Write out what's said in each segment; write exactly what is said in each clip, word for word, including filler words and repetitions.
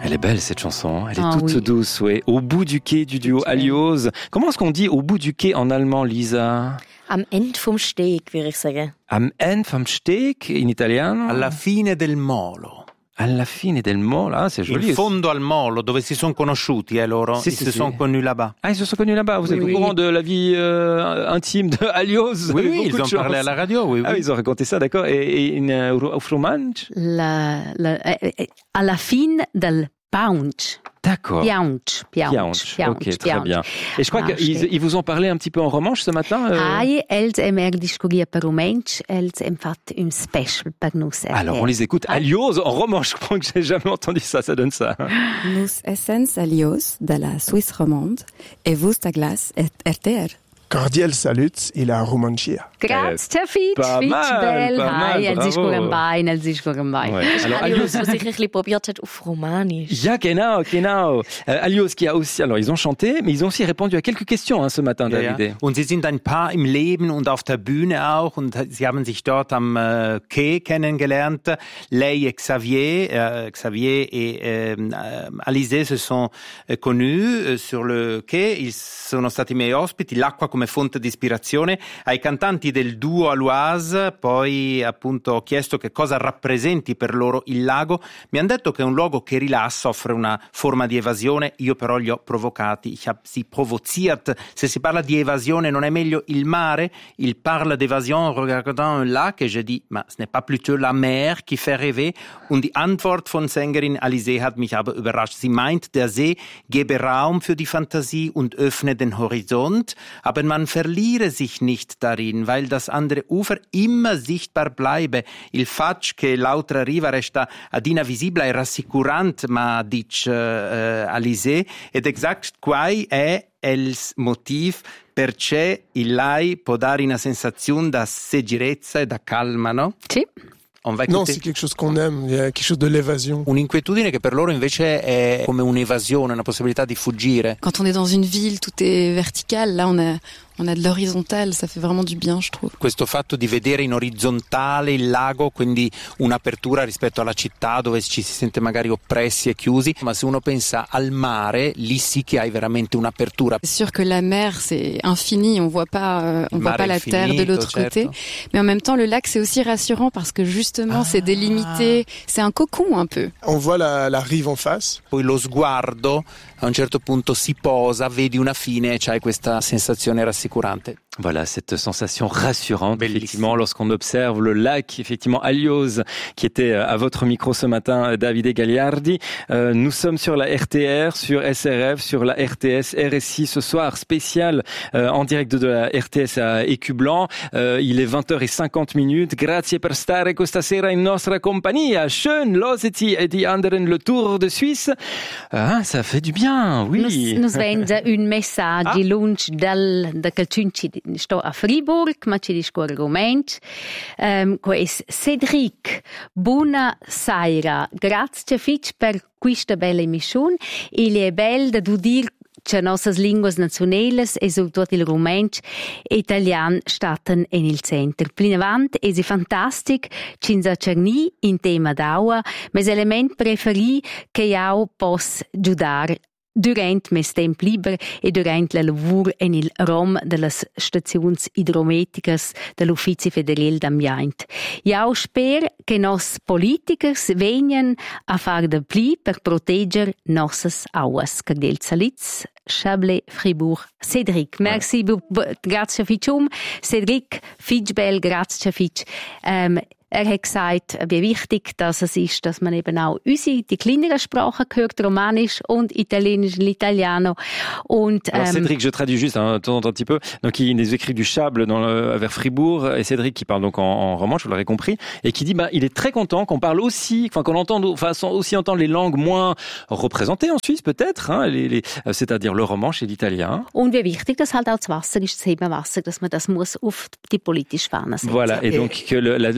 Elle est belle cette chanson, elle est Ah, toute oui. douce, oui. Au bout du quai du duo Alios. Comment est-ce qu'on dit au bout du quai en allemand, Lisa? Am Ende vom Steg, würde ich sagen. Am Ende vom Steg in italiano? Alla fine del molo. Alla fine del molo, ah, c'est joli. In fondo al molo, dove si sono conosciuti, eh, loro. Sì, Ils sì, se sì. sont connus là-bas. Ah, ils se sont connus là-bas. Vous êtes Oui. au courant de la vie euh, intime de Alios? Oui, oui, Beaucoup ils de ont chance. parlé à la radio, oui, oui. Ah, ils ont raconté ça, d'accord. Et, et in, euh, auf Romansch? La, la, eh, eh, alla fine del Pounce. D'accord. Piaunch, Piaunch. Piaunch, Ok, très bien. Et je crois Ah, qu'ils je- ils vous ont parlé un petit peu en romanche ce matin. euh Hai, els em er discuria per romensch, els em fat un special per nus. Alors, on les écoute. Ah. Alios en romanche. Je crois que j'ai jamais entendu ça. Ça donne ça. Nus essens alios de la Suisse romande et vus da glas et R T R. Cordial salut, il a Romancia. Grazie, Fitch, Pas Fitch, mal, bell. pas mal, Hai, els ist bravo. gut Bein, els ist gut Bein. Ouais. Alors, Alios, Alios. was sicher ein bisschen probiert hat auf Romanisch. Ja, genau, genau. Äh, Alios qui a aussi, alors ils ont chanté, mais ils ont aussi répondu à quelques questions hein, ce matin, Ja, Davide. ja. Und sie sind ein Paar im Leben und auf der Bühne auch und sie haben sich dort am äh, Quai kennengelernt. Lei et Xavier, euh, Xavier et euh, Alizé se sont euh, connus euh, sur le quai. Ils sono stati miei ospiti, l'acqua come fonte di ispirazione. Ai cantanti del duo Aloise poi appunto ho chiesto che cosa rappresenti per loro il lago. Mi hanno detto che è un luogo che rilassa, offre una forma di evasione. Io però li ho provocati, ich habe sie provoziert. Se si parla di evasione non è meglio il mare? Il parle d'évasion en regardant un lac et je dis, ma ce n'est pas plutôt la mer qui fait rêver? Und die Antwort von Sängerin Alizé hat mich aber überrascht. Sie meint, der See gebe Raum für die Fantasie und öffne den Horizont, aber man verliere sich nicht darin, weil das andere Ufer immer sichtbar bleibe. Il fatto che l'altra riva resta ad invisibile e rassicurante, ma dice uh, Alizé, ed exact quai è il motivo perché il lei può dare una sensazione da sicurezza e da calma, no? Sì. On va Non, écouter. c'est quelque chose qu'on aime, il y a quelque chose de l'évasion. Un'inquietudine che per loro invece è come un'evasione, una possibilità di fuggire. Quand on est dans une ville, tout est vertical. Là, on a, on a de l'horizontal. Ça fait vraiment du bien, je trouve. Questo fatto di vedere in orizzontale il lago, quindi un'apertura rispetto alla città dove ci si sente magari oppressi e chiusi, ma se uno pensa al mare, lì sì che hai veramente un'apertura. C'est sûr que la mer, c'est infini. On voit pas, euh, on Il voit mare pas è la infinito, terre de l'autre certo. côté. Mais en même temps, le lac, c'est aussi rassurant parce que justement, c'est délimité. C'est un cocon un peu. On voit la, la rive en face. Poi lo sguardo a un certo punto si posa, vedi una fine e c'hai questa sensazione rassicurante. Voilà, cette sensation rassurante, Bellissime. effectivement, lorsqu'on observe le lac, effectivement, Alios, qui était à votre micro ce matin, Davide Gagliardi. Euh, nous sommes sur la R T R, sur S R F, sur la R T S, R S I ce soir, spécial, euh, en direct de la R T S à Écublanc. Euh, il est vingt heures cinquante minutes. Grazie per stare questa sera in nostra compagnia. Schön, loseti e die anderen le Tour de Suisse. Ah, ça fait du bien, oui. Nus, nus vende un messaggio lunch dal, da calciunci sto a Fribourg, ma ci discorre romensch. Um, quest Cedric, buona sera. Grazie fitch per questa bella emissione. Il è bel da du dir che nossas linguas nazionales e soprattutto il romensch e italian statten en il center. Plinavant è fantastic, cinza cerni in tema d'aua, mes element preferi che io posso giudare durant mes temp liber e durant la lavur en il rom de las staziuns idrometicas dell'Ufficio Federal d'Ambient. Io spero che nos politikers vengan a far de pli per proteger nossas auas. Cardel Salitz, Chablais, Fribourg, Cédric. Merci, bu- bu- grazie Fitschum. Cédric, Fitschbel, grazie Fitsch. Ähm, Er hat gesagt, wie wichtig das es ist, dass man eben auch unsere, die kleineren Sprachen hört, Romanisch und Italienisch, l'italiano. Und, Alors ähm, Cédric, je traduis juste hein, de temps en temps un petit peu. Donc il nous écrit du Chable dans le, vers Fribourg et Cédric qui parle donc en, en romanche, vous l'aurez compris, et qui dit bah il est très content qu'on parle aussi, enfin qu'on entende, enfin aussi entendre les langues moins représentées en Suisse peut-être, hein, les, les, c'est-à-dire le romanche et l'italien. und wie wichtig das halt auch das Wasser ist, das Thema Wasser, dass man das muss auf die politische Fahne setzen. Voilà, et donc que le, la, la thématique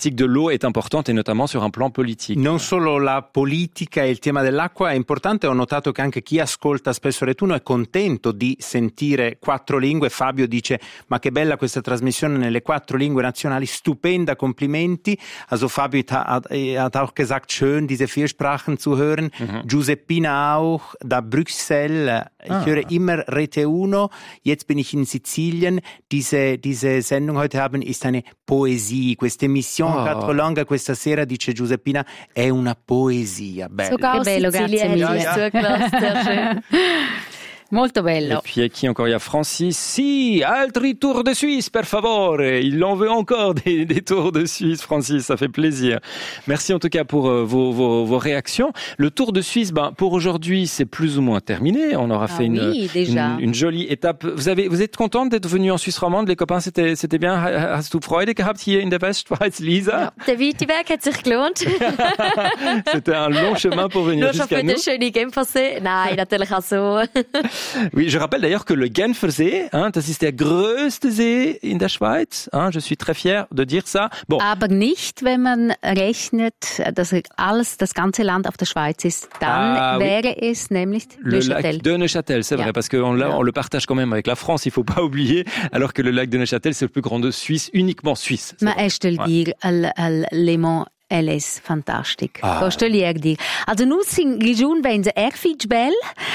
thématique de l'eau est importante et notamment sur un plan politique. Non solo la politica e il tema dell'acqua è importante, ho notato che anche chi ascolta spesso Retuno è contento di sentire quattro lingue. Fabio dice: ma che bella questa trasmissione nelle quattro lingue nazionali, stupenda, complimenti. Also Fabio hat auch gesagt, schön diese vier Sprachen zu hören. Mhm. Giuseppina auch, da Bruxelles, ich ah. höre immer Rete Uno, jetzt bin ich in Sizilien. Diese, diese Sendung heute haben ist eine Poesie, questa emissione oh. quattro langue questa sera, dice Giuseppina, è una poesia. Bello. Sogar bello, grazie mille. Molto bello. Et puis qui encore? Il y a Francis. Si, altri tour de Suisse, per favore. Il en veut encore des, des tours de Suisse, Francis. Ça fait plaisir. Merci en tout cas pour euh, vos, vos, vos réactions. Le tour de Suisse, ben, pour aujourd'hui, c'est plus ou moins terminé. On aura ah fait une, oui, déjà. une, une jolie étape. Vous avez, vous êtes contente d'être venue en Suisse romande? Les copains, c'était, c'était bien. Hast du Freude gehabt hier in der Westschweiz, Lisa? Ja, der weite Weg hat sich gelohnt. C'était un long chemin pour venir Nur jusqu'à schon nous. für den schönen Genfersee? Nein, natürlich auch so. Oui, je rappelle d'ailleurs que le Genfersee, hein, das ist der größte See in der Schweiz. Hein, je suis très fier de dire ça. Bon. Aber nicht, wenn man rechnet, dass alles, das ganze Land auf der Schweiz ist. Dann ah, wäre oui. es nämlich le Neuchâtel. lac de Neuchâtel, c'est ja. vrai, parce qu'on ja. on le partage quand même avec la France, il faut pas oublier, alors que le lac de Neuchâtel, c'est le plus grand de Suisse, uniquement suisse. Ma estel dir al, al Léman. Elle est fantastique. Ah. Questo li er dir. Also nus in Grigion venza er fich bel,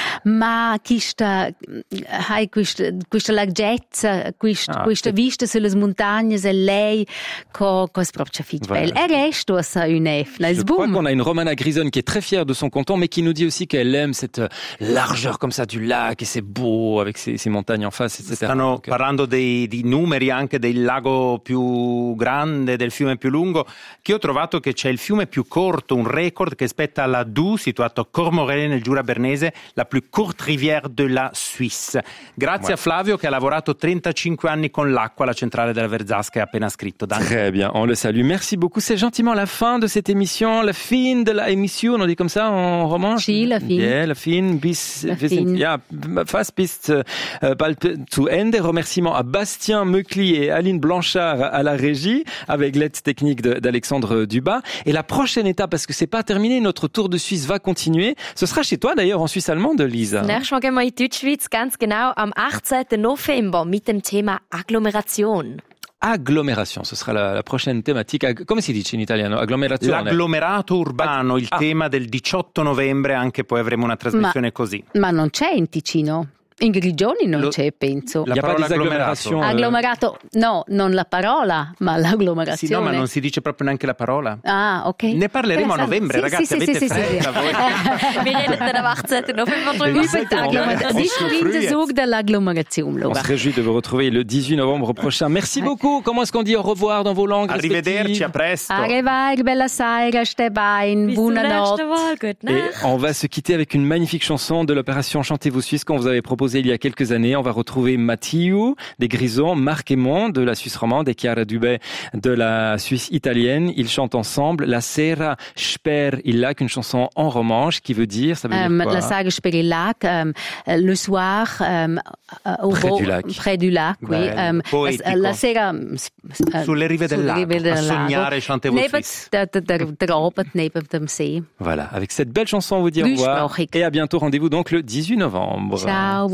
ma quista hai quista quista larghezza, quista ah, quista vista sulle montagne, e lei co cos proprio fich bel. Er est ossa une ef, Je crois qu'on a une Romana Grison qui est très fière de son canton, mais qui nous dit aussi qu'elle aime cette largeur comme ça du lac et c'est beau avec ces, ces montagnes en face, et cetera. Stanno Donc, parlando dei, di numeri anche del lago più grande, del fiume più lungo, che ho trovato che c'è il fiume più corto, un record che spetta alla Doubs, situato a Cormorelle nel Giura Bernese, la plus courte rivière de la Suisse. Grazie ouais. a Flavio che ha lavorato trentacinque anni con l'acqua, la centrale della Verzasca, è appena scritto. Danke. Très bien, on le salue. Merci beaucoup. C'est gentiment la fin de cette émission, la fin de la émission, on dit comme ça en roman? Si, la fin. Yeah, la fin, bis, la bis, fin. Ja, fast bis äh, bald zu Ende. Remerciements à Bastien Meucli et Aline Blanchard à la régie, avec l'aide technique de, d'Alexandre Dubas. Et la prochaine étape, parce que c'est pas terminé, notre tour de Suisse va continuer. Ce sera chez toi d'ailleurs, en Suisse allemande, Lisa. Nächstes Mal gehen wir in die Deutschschweiz, ganz genau am achtzehnten November mit dem Thema Agglomeration. Agglomération, ce sera la, la prochaine thématique. Come si dice in italiano? Agglomerazione. L'agglomerato urbano, il ah. tema del diciotto novembre, anche poi avremo una trasmissione ma, così. Ma non c'è in Ticino? In Grigioni non Lo, c'è, penso. La parola agglomerato. Agglomerato, no, non la parola, ma l'agglomerazione. Sì, no, ma non si dice proprio neanche la parola. Ah, ok. Ne parleremo a novembre, sì, ragazzi, sì, avete sì, fretta sì, voi. Wir reden dann am achtzehnten November drüber. de l'agglomération. On se réjouit de vous retrouver le dix-huit novembre prochain. Merci beaucoup. Comment est-ce qu'on dit au revoir dans vos langues Arrivederci, à presto. Arrivederci, bella sera, Stebain, buonanotte. Et on va se quitter avec une magnifique chanson de l'opération Chantez-vous Suisse qu'on vous avait proposée il y a quelques années. On va retrouver Mathieu des Grisons, Marc Aymon de la Suisse romande et Chiara Dubé de la Suisse italienne. Ils chantent ensemble La Sera Sper il Lac, une chanson en romanche qui veut dire, ça veut dire um, quoi? La Sera Sper il Lac, um, le soir um, au près beau, du lac. Près du lac, oui. Um, la, la Sera uh, sulle rive del lago, a sognare Chantez-vous Suisse. Der, der, der Abend neben dem See. Voilà, avec cette belle chanson on vous dit au revoir et à bientôt. Rendez-vous donc le dix-huit novembre. Ciao.